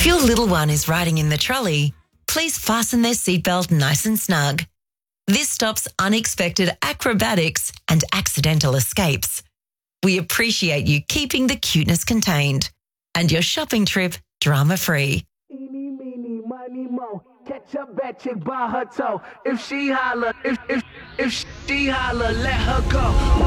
If your little one is riding in the trolley, please fasten their seatbelt nice and snug. This stops unexpected acrobatics and accidental escapes. We appreciate you keeping the cuteness contained and your shopping trip drama-free. Eeny, meeny, miny, mo. Catch a bad chick by her toe. If she holler, if she holler, let her go.